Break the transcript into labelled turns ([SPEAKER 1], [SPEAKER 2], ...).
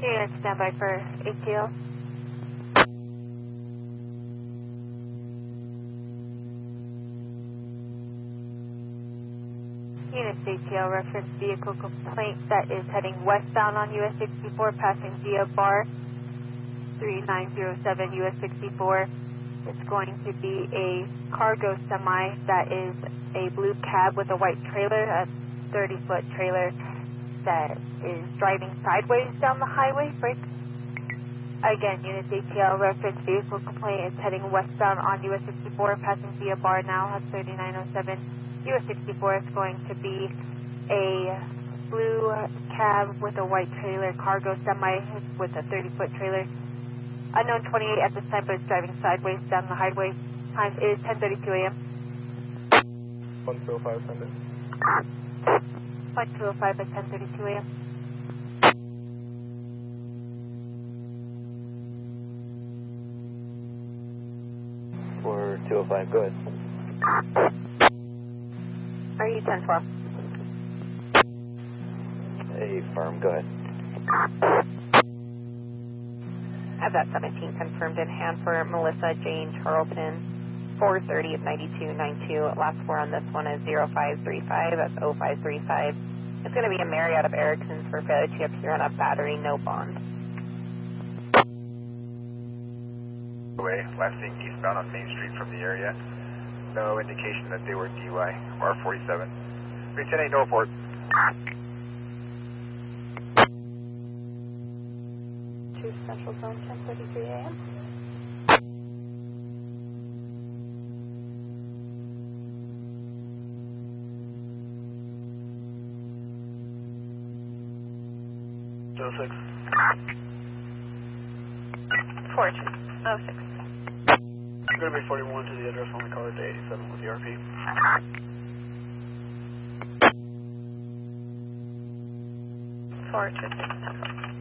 [SPEAKER 1] Unit standby for ATL. Unit ATL reference vehicle complaint that is heading westbound on US 64, passing via bar 3907 US 64. It's going to be a cargo semi that is a blue cab with a white trailer, a 30-foot trailer that is driving sideways down the highway. Break. Again, Unit ATL reference vehicle complaint is heading westbound on US 64, passing via bar now at 3907 US 64. It's going to be a blue cab with a white trailer, cargo semi with a 30-foot trailer. Unknown 28 at this time, but it's driving sideways down the highway. Time is 10:32 a.m.
[SPEAKER 2] 1205 Sunday.
[SPEAKER 1] 1205 at 10:32 a.m.
[SPEAKER 2] For 205, go ahead.
[SPEAKER 1] Are you 10-12?
[SPEAKER 2] Hey, firm, go ahead.
[SPEAKER 3] I have that 17 confirmed in hand for Melissa Jane Charlton, 430 of 9292. Last four on this one is 0535. That's 0535. It's going to be a Marriott of Erickson's for failure to appear on a battery, no bond.
[SPEAKER 4] Last thing eastbound on Main Street from the area. No indication that they were DUI. R47. 310 no report.
[SPEAKER 1] Central Zone, 10:33 a.m.
[SPEAKER 2] Six.
[SPEAKER 1] 4206.
[SPEAKER 2] I'm going to be 41 to the address on the car at 87 with the RP.
[SPEAKER 1] 426.